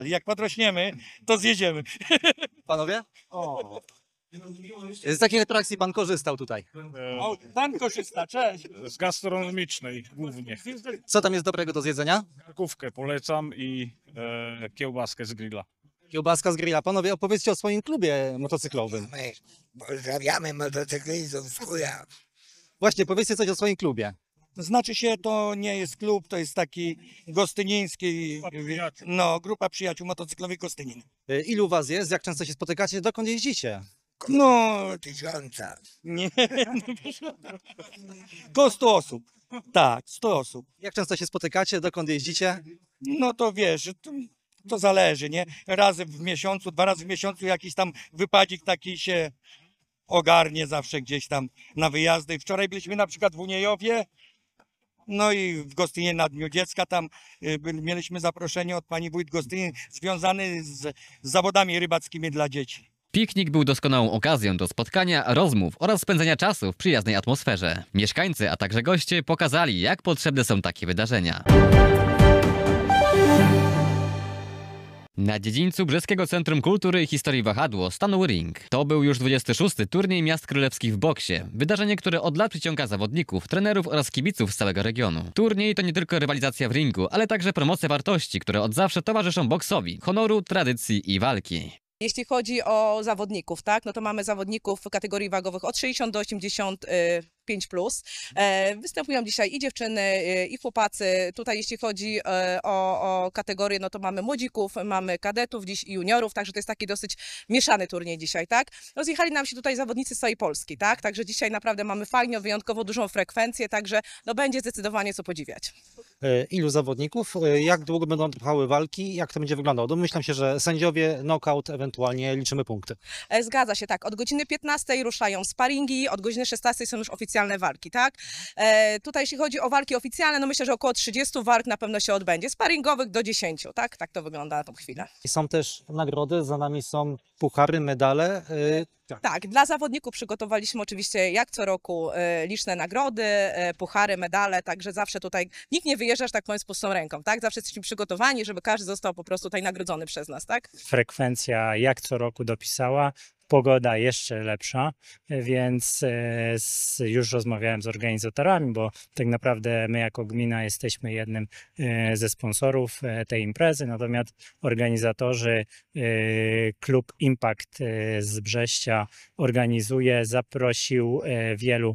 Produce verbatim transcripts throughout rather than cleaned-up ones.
Jak podrośniemy, to zjedziemy. Panowie? O. Z takiej atrakcji pan korzystał tutaj. O, pan korzysta, cześć. Z gastronomicznej głównie. Co tam jest dobrego do zjedzenia? Karkówkę polecam i e, kiełbaskę z grilla. Kiełbaska z grilla. Panowie, opowiedzcie o swoim klubie motocyklowym. My pozdrawiamy motocyklistów z chuja. Właśnie, powiedzcie coś o swoim klubie. Znaczy się, to nie jest klub, to jest taki gostyniński, Grupa przyjaciół. no, grupa przyjaciół motocyklowych Gostynin. Y, Ilu was jest? Jak często się spotykacie? Dokąd jeździcie? No, Tysiąca. nie, koło stu osób. Tak, stu osób. Jak często się spotykacie? Dokąd jeździcie? No to wiesz, to, to zależy, nie? Raz w miesiącu, dwa razy w miesiącu jakiś tam wypadzik taki się ogarnie zawsze gdzieś tam na wyjazdy. Wczoraj byliśmy na przykład w Uniejowie, no i w Gostyninie na Dniu Dziecka tam y, byli- mieliśmy zaproszenie od pani wójt Gostynin związany z, z zawodami rybackimi dla dzieci. Piknik był doskonałą okazją do spotkania, rozmów oraz spędzania czasu w przyjaznej atmosferze. Mieszkańcy, a także goście pokazali, jak potrzebne są takie wydarzenia. Na dziedzińcu Brzeskiego Centrum Kultury i Historii Wahadło stanął ring. To był już dwudziesty szósty turniej miast królewskich w boksie. Wydarzenie, które od lat przyciąga zawodników, trenerów oraz kibiców z całego regionu. Turniej to nie tylko rywalizacja w ringu, ale także promocja wartości, które od zawsze towarzyszą boksowi, honoru, tradycji i walki. Jeśli chodzi o zawodników, tak, no to mamy zawodników w kategorii wagowych od sześćdziesiąt do osiemdziesięciu pięć plus. E, występują dzisiaj i dziewczyny, e, i chłopacy. Tutaj jeśli chodzi e, o, o kategorię, no to mamy młodzików, mamy kadetów dziś i juniorów, także to jest taki dosyć mieszany turniej dzisiaj, tak. Rozjechali nam się tutaj zawodnicy z całej Polski, tak, także dzisiaj naprawdę mamy fajnie, wyjątkowo dużą frekwencję, także no będzie zdecydowanie co podziwiać. Y, Ilu zawodników? Y, Jak długo będą trwały walki? Jak to będzie wyglądało? Domyślam się, że sędziowie, knockout, ewentualnie liczymy punkty. E, Zgadza się, tak. Od godziny piętnastej ruszają sparingi, od godziny szesnastej są już oficjalne walki, tak? E, tutaj jeśli chodzi o walki oficjalne, no myślę, że około trzydziestu walk na pewno się odbędzie. Sparingowych do dziesięciu, tak? Tak to wygląda na tą chwilę. I są też nagrody, za nami są puchary, medale. Y, tak. Tak, dla zawodników przygotowaliśmy oczywiście jak co roku e, liczne nagrody, e, puchary, medale, także zawsze tutaj nikt nie wyjeżdża, że tak powiem, z pustą ręką, tak? Zawsze jesteśmy przygotowani, żeby każdy został po prostu tutaj nagrodzony przez nas, tak? Frekwencja jak co roku dopisała, pogoda jeszcze lepsza, więc e, z, już rozmawiałem z organizatorami, bo tak naprawdę my jako gmina jesteśmy jednym e, ze sponsorów e, tej imprezy, natomiast organizatorzy, e, klub Impact e, z Brześcia organizuje, zaprosił e, wielu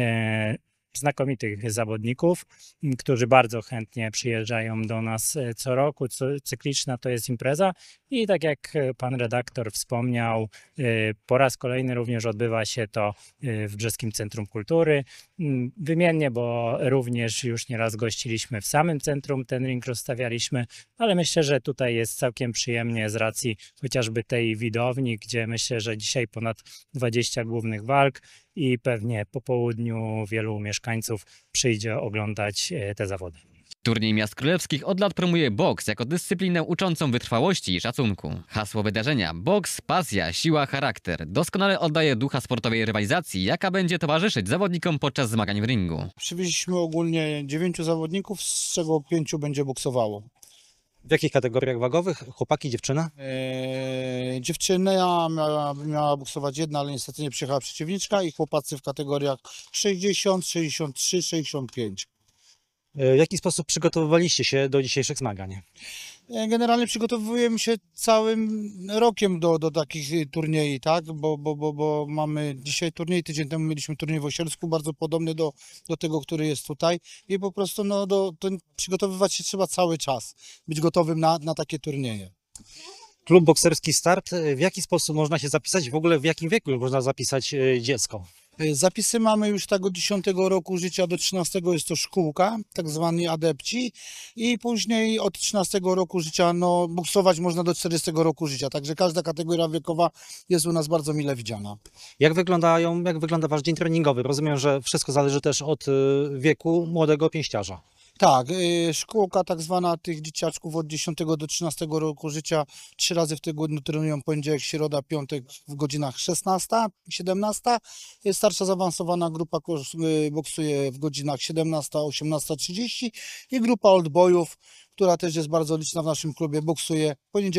e, znakomitych zawodników, m, którzy bardzo chętnie przyjeżdżają do nas e, co roku. Co, cykliczna to jest impreza i tak jak e, pan redaktor wspomniał, e, po raz kolejny również odbywa się to e, w Brzeskim Centrum Kultury. M, Wymiennie, bo również już nieraz gościliśmy w samym centrum, ten ring rozstawialiśmy, ale myślę, że tutaj jest całkiem przyjemnie z racji chociażby tej widowni, gdzie myślę, że dzisiaj ponad dwadzieścia głównych walk i pewnie po południu wielu mieszkańców przyjdzie oglądać e, te zawody. Turniej Miast Królewskich od lat promuje boks jako dyscyplinę uczącą wytrwałości i szacunku. Hasło wydarzenia: boks, pasja, siła, charakter doskonale oddaje ducha sportowej rywalizacji, jaka będzie towarzyszyć zawodnikom podczas zmagań w ringu. Przywieźliśmy ogólnie dziewięciu zawodników, z czego pięciu będzie boksowało. W jakich kategoriach wagowych? Chłopaki, dziewczyna? Eee, dziewczyna miała, miała boksować jedna, ale niestety nie przyjechała przeciwniczka i chłopacy w kategoriach sześćdziesiąt, sześćdziesiąt trzy, sześćdziesiąt pięć. Y, W jaki sposób przygotowywaliście się do dzisiejszych zmagań? E, Generalnie przygotowujemy się całym rokiem do, do takich y, turniej, tak? Bo, bo, bo, bo mamy dzisiaj turniej, tydzień temu mieliśmy turniej w Osielsku, bardzo podobny do, do tego, który jest tutaj i po prostu no, do, to przygotowywać się trzeba cały czas, być gotowym na, na takie turnieje. Klub bokserski Start. Y, W jaki sposób można się zapisać? W ogóle w jakim wieku można zapisać y, dziecko? E, Zapisy mamy już tak od dziesiątego roku życia do trzynastego, jest to szkółka, tak zwani adepci i później od trzynastego roku życia, no boksować można do czterdziestego roku życia, także każda kategoria wiekowa jest u nas bardzo mile widziana. Jak wyglądają, jak wygląda wasz dzień treningowy? Rozumiem, że wszystko zależy też od y, wieku młodego pięściarza. Tak, y, szkółka tak zwana tych dzieciaczków od dziesiątego do trzynastego roku życia trzy razy w tygodniu trenują poniedziałek, środa, piątek w godzinach szesnasta, siedemnasta. Y, Starsza zaawansowana grupa kos- y, boksuje w godzinach siedemnasta, osiemnasta trzydzieści i grupa oldboyów, która też jest bardzo liczna w naszym klubie, boksuje poniedziałek.